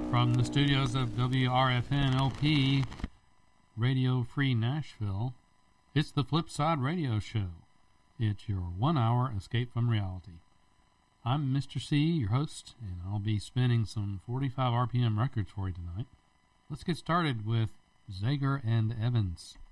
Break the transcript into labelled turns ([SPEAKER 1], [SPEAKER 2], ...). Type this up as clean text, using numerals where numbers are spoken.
[SPEAKER 1] From the studios of WRFN-LP Radio Free Nashville, it's the Flipside Radio Show. It's your 1-hour escape from reality. I'm Mr. C, your host, and I'll be spinning some 45 RPM records for you tonight. Let's get started with Zager and Evans.